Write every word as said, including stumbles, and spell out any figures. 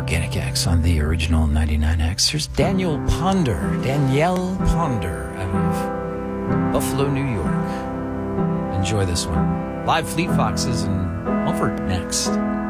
Organic X on the original ninety-nine X. Here's Daniel Ponder, Danielle Ponder out of Buffalo, New York. Enjoy this one. Live Fleet Foxes and Mumford next.